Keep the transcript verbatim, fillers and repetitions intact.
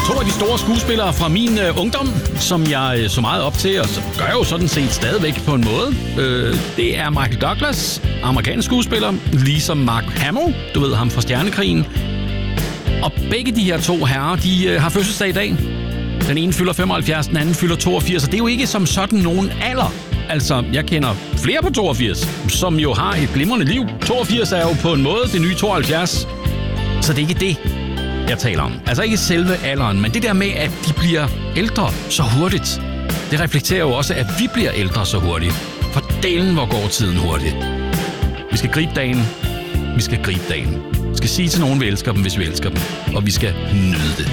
To af de store skuespillere fra min øh, ungdom, som jeg øh, så meget op til, og så gør jeg jo sådan set stadigvæk på en måde. Øh, det er Michael Douglas, amerikansk skuespiller, ligesom Mark Hamill, du ved ham fra Stjernekrigen. Og begge de her to herrer, de øh, har fødselsdag i dag. Den ene fylder femoghalvfjerds, den anden fylder toogfirs, og det er jo ikke som sådan nogen alder. Altså, jeg kender flere på toogfirs, som jo har et glimrende liv. toogfirs er jo på en måde det nye tooghalvfjerds. Så det er ikke det, jeg taler om. Altså ikke selve alderen, men det der med, at de bliver ældre så hurtigt. Det reflekterer jo også, at vi bliver ældre så hurtigt. For delen, hvor går tiden hurtigt. Vi skal gribe dagen. Vi skal gribe dagen. Vi skal sige til nogen, vi elsker dem, hvis vi elsker dem. Og vi skal nyde det.